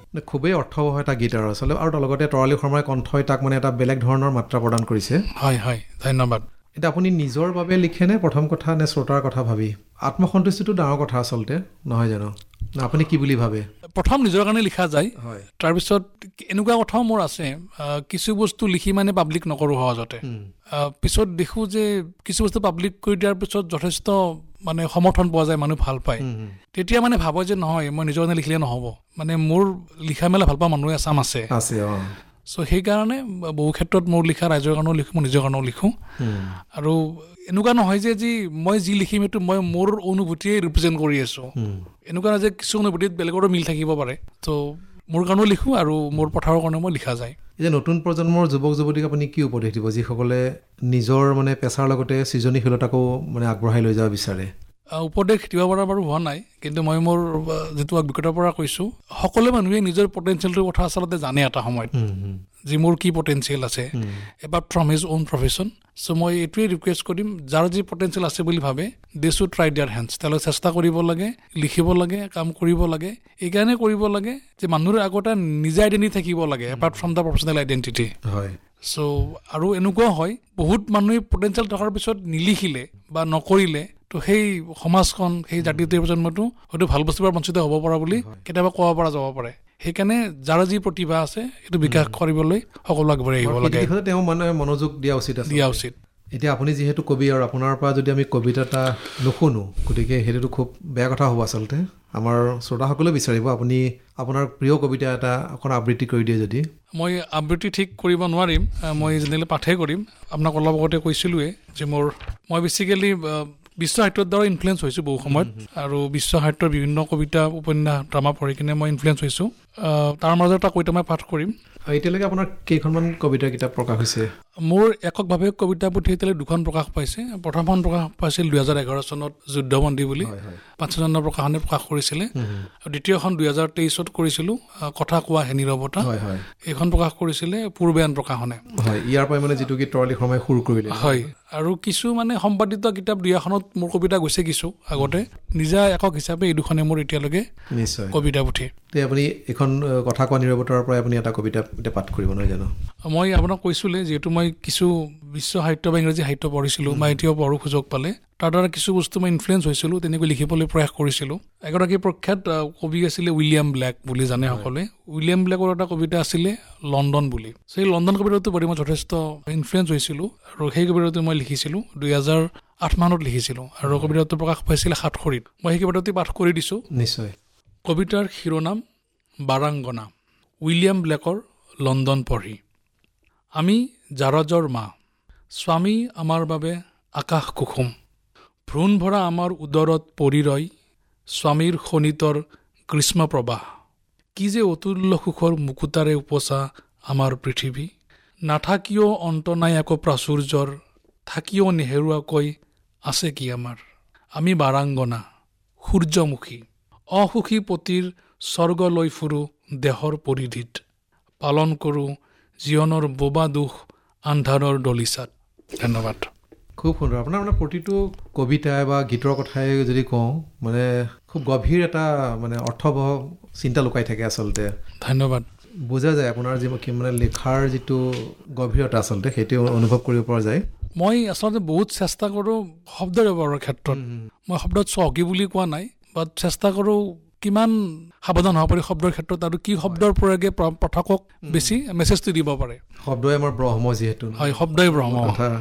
খুবেই অৰ্থবহ এটা গীত আৰু আচলতে, আৰু তাৰ লগতে তৰালী শৰ্মাৰ কণ্ঠই তাক মানে এটা বেলেগ ধৰণৰ মাত্ৰা প্ৰদান কৰিছে। হয় হয়, ধন্যবাদ। এতিয়া আপুনি নিজৰ বাবে লিখেনে প্ৰথম কথা, নে শ্ৰোতাৰ কথা ভাবি? আত্মসন্তুষ্টিটো ডাঙৰ কথা আচলতে, নহয় জানো? আপুনি কি বুলি ভাবে? প্ৰথম নিজৰ কাৰণে লিখা যায়, হয়। তাৰপিছত এনেকুৱা কথাও মোৰ আছে, কিছু বস্তু লিখি মানে পাব্লিক নকৰোঁ সহজতে। পিছত দেখোঁ যে কিছু বস্তু পাব্লিক কৰি দিয়াৰ পিছত যথেষ্ট মানে সমৰ্থন পোৱা যায়, মানুহ ভাল পায়। তেতিয়া মানে ভাবোঁ যে নহয়, মই নিজৰ কাৰণে লিখিলে নহ'ব, মানে মোৰ লিখা মেলা ভাল পোৱা মানুহ এচাম আছে। চ' সেইকাৰণে বহু ক্ষেত্ৰত মোৰ লিখা ৰাইজৰ কাৰণেও লিখোঁ, মই নিজৰ কাৰণেও লিখোঁ। আৰু এনেকুৱা নহয় যে মই যি লিখিম সেইটো মই মোৰ অনুভূতিয়ে ৰিপ্ৰেজেণ্ট কৰি আছোঁ। এনেকুৱা নহয় যে কিছু অনুভূতিত বেলেগৰো মিল থাকিব পাৰে। ত' মোৰ কাৰণেও লিখোঁ আৰু মোৰ পথাৰৰ কাৰণেও মই লিখা যায়। এতিয়া নতুন প্ৰজন্মৰ যুৱক যুৱতীক আপুনি কি উপদেশ দিব, যিসকলে নিজৰ মানে পেছাৰ লগতে সৃজনীশীলতাকো মানে আগবঢ়াই লৈ যাব বিচাৰে? উপদেশ দিব পৰা বাৰু হোৱা নাই, কিন্তু মই মোৰ যিটো অভিজ্ঞতাৰ পৰা কৈছোঁ, সকলো মানুহে নিজৰ পটেঞ্চিয়েলটোৰ কথা আচলতে জানে এটা সময়ত, যে মোৰ কি পটেঞ্চিয়েল আছে, about from his on profession. চ' মই এইটোৱে ৰিকুৱেষ্ট কৰিম, যাৰ যি পটেঞ্চিয়েল আছে বুলি ভাবে, দে শ্বুড ট্ৰাই দেয়াৰ হেণ্ডছ। তেওঁলোকে চেষ্টা কৰিব লাগে, লিখিব লাগে, কাম কৰিব লাগে। এইকাৰণে কৰিব লাগে যে মানুহৰ আগতে নিজে আইডেণ্টিটি থাকিব লাগে, apart from the professional identity. হয়। চ' আৰু এনেকুৱা হয়, বহুত মানুহে পটেঞ্চিয়েল থকাৰ পিছত নিলিখিলে বা নকৰিলে, তো সেই সমাজখন, সেই জাতিটোৰ প্ৰজন্মটো হয়তো ভাল বস্তুৰ পৰা বঞ্চিত হ'ব পৰা বুলি কেতিয়াবা ক'ব পৰা যাব পাৰে। সেইকাৰণে যাৰ যি প্ৰতিভা আছে সেইটো বিকাশ কৰিবলৈ সকলো আগবাঢ়ি আহিব লাগে, তেওঁ মানে মনোযোগ দিয়া উচিত। এতিয়া আপুনি যিহেতু কবি, আৰু আপোনাৰ পৰা যদি আমি কবিতা এটা নুশুনো, গতিকে সেইটোতো খুব বেয়া কথা হ'ব আচলতে। আমাৰ শ্ৰোতাসকলেও বিচাৰিব আপুনি আপোনাৰ প্ৰিয় কবিতা এটা অকণ আবৃত্তি কৰি দিয়ে যদি। মই আবৃত্তি ঠিক কৰিব নোৱাৰিম, মই জেনেৰেলি পাঠে কৰিম। আপোনাক অলপ আগতে কৈছিলোঁৱে যে মই বেছিকেলি বিশ্ব সাহিত্যৰ দ্বাৰা ইনফ্লুৱেঞ্চ হৈছোঁ বহু সময়ত, আৰু বিশ্ব সাহিত্যৰ বিভিন্ন কবিতা, উপন্যাস, ড্ৰামা পঢ়ি কিনে মই ইনফ্লুৱেঞ্চ হৈছোঁ। তাৰ মাজত এটা কবিতা মই পাঠ কৰিম। এতিয়ালৈকে আপোনাৰ কেইখনমান কবিতাৰ কিতাপ প্ৰকাশ হৈছে? মোৰ এককভাৱে কবিতা পুথি এতিয়ালৈ 2খন প্ৰকাশ পাইছে। প্ৰথমখন প্ৰকাশ পাইছিল 2011 চনত যুদ্ধবন্দী বুলি, পাঞ্চজন্য প্ৰকাশনে প্ৰকাশ কৰিছিলে। দ্বিতীয়খন 2023 কৰিছিলোঁ, কথা কোৱা হে নীৰৱতা। এইখন প্ৰকাশ কৰিছিলে পূৰ্বায়ন প্ৰকাশনে। ইয়াৰ পৰা মানে যিটো কি তৰালী শৰ্মাই সুৰ কৰিলে। হয়, আৰু কিছু মানে সম্পাদিত কিতাপ 2-এখনত মোৰ কবিতা গৈছে কিছু আগতে, নিজা একক হিচাপে এই 2খনে মোৰ এতিয়ালৈকে কবিতা পুথি। আপুনি এখন কথা কোৱা নীৰৱতাৰ পৰা আপুনি এটা কবিতা এতিয়া পাঠ কৰিব, নহয় জানো? মই আপোনাক কৈছিলোঁ, যিহেতু মই কিছু বিশ্ব সাহিত্য বা ইংৰাজী সাহিত্য পঢ়িছিলোঁ, মই এতিয়াও পঢ়ো সুযোগ পালে, তাৰ দ্বাৰা কিছু বস্তু মই ইনফ্লুৱেঞ্চ হৈছিলোঁ, তেনেকৈ লিখিবলৈ প্ৰয়াস কৰিছিলোঁ। এগৰাকী প্ৰখ্যাত কবি আছিলে উইলিয়াম ব্লেক বুলি জানে সকলোৱে। উইলিয়াম ব্লেকৰ এটা কবিতা আছিলে লণ্ডন বুলি। সেই লণ্ডন কবিতাটো পঢ়ি মই যথেষ্ট ইনফ্লুৱেঞ্চ হৈছিলোঁ, আৰু সেই কবিতাটো মই লিখিছিলোঁ 2008 মানত লিখিছিলোঁ, আৰু কবিতাটো প্ৰকাশ পাইছিলে সাতসৰীত। মই সেই কবিতাটো পাঠ কৰি দিছোঁ। নিশ্চয়। কবিতাৰ শিৰোনাম বাৰাংগনা, উইলিয়াম ব্লেকৰ লণ্ডন পঢ়ি। আমি জাৰজৰ মা, স্বামী আমাৰ বাবে আকাশ কুসুম, ভ্ৰূণ ভৰা আমাৰ উদৰত পৰি ৰয়, স্বামীৰ শোণিতৰ গ্ৰীষ্ম প্ৰবাহ। কি যে অতুল্য সুখৰ মুকুতাৰে উপচা আমাৰ পৃথিৱী, নাথাকিও অন্ত নাই একো প্ৰাচুৰ্যৰ, থাকিও নেহেৰুৱাকৈ আছে কি আমাৰ। আমি বাৰাংগনা, সূৰ্যমুখী, অসুখী পতিৰ স্বৰ্গ লৈ ফুৰো দেহৰ পৰিধিত, পালন কৰোঁ জীৱনৰ বোবা দুখ আন্ধাৰৰ দলিচাত। ধন্যবাদ। খুব সুন্দৰ। আপোনাৰ মানে প্ৰতিটো কবিতা বা গীতৰ কথাই যদি কওঁ, মানে খুব গভীৰ এটা মানে অৰ্থবহ চিন্তা লুকাই থাকে আচলতে। ধন্যবাদ। বুজা যায় আপোনাৰ যি মানে লিখাৰ যিটো গভীৰতা আচলতে, সেইটো অনুভৱ কৰিব পৰা যায়। মই আচলতে বহুত চেষ্টা কৰোঁ শব্দ ব্যৱহাৰৰ ক্ষেত্ৰত। মই শব্দত চহকী বুলি কোৱা নাই, বাট চেষ্টা কৰোঁ কিমান সাৱধান হ'ব পাৰি শব্দৰ ক্ষেত্ৰত, আৰু কি শব্দৰ প্ৰয়োগে পাঠকক বেছি মেছেজটো দিব পাৰে। শব্দই আমাৰ ব্ৰহ্ম যিহেতু। হয়, শব্দই ব্ৰহ্ম।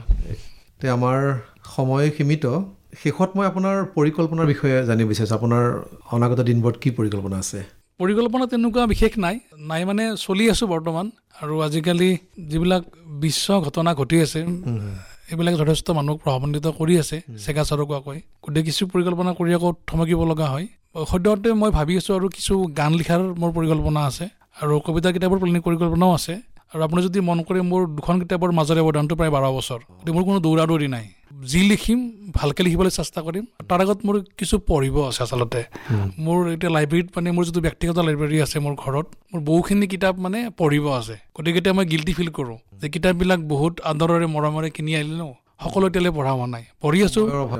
এতিয়া আমাৰ সময় সীমিত। শেষত মই আপোনাৰ পৰিকল্পনাৰ বিষয়ে জানিব বিচাৰিছোঁ। আপোনাৰ অনাগত দিনবোৰত কি পৰিকল্পনা আছে? পৰিকল্পনা তেনেকুৱা বিশেষ নাই মানে চলি আছোঁ বৰ্তমান। আৰু আজিকালি যিবিলাক বিশ্ব ঘটনা ঘটি আছে, এইবিলাক যথেষ্ট মানুহক প্ৰভাৱান্বিত কৰি আছে চেগা চৰকুৱাকৈ। গতিকে কিছু পৰিকল্পনা কৰি আকৌ থমকিব লগা হয়। সদ্যহতে মই ভাবি আছোঁ আৰু কিছু গান লিখাৰ মোৰ পৰিকল্পনা আছে, আৰু কবিতা কিতাপৰ পৰিকল্পনাও আছে। আৰু আপুনি যদি মন কৰে, মোৰ 2খন কিতাপৰ মাজৰে ব্যৱধানটো প্ৰায় 12 বছৰ। গতিকে মোৰ কোনো দৌৰা-দৌৰি নাই। যি লিখিম ভালকৈ লিখিবলৈ চেষ্টা কৰিম। তাৰ আগত মোৰ কিছু পঢ়িব আছে আচলতে। মোৰ এতিয়া লাইব্ৰেৰীত মানে মোৰ যিটো ব্যক্তিগত লাইব্ৰেৰী আছে মোৰ ঘৰত, মোৰ বহুখিনি কিতাপ মানে পঢ়িব আছে। গতিকে এতিয়া মই গিল্টি ফিল কৰোঁ যে কিতাপবিলাক বহুত আদৰেৰে মৰমেৰে কিনি আনিলোঁ, সকলো এতিয়ালৈ পঢ়া হোৱা নাই, পঢ়ি আছোঁ।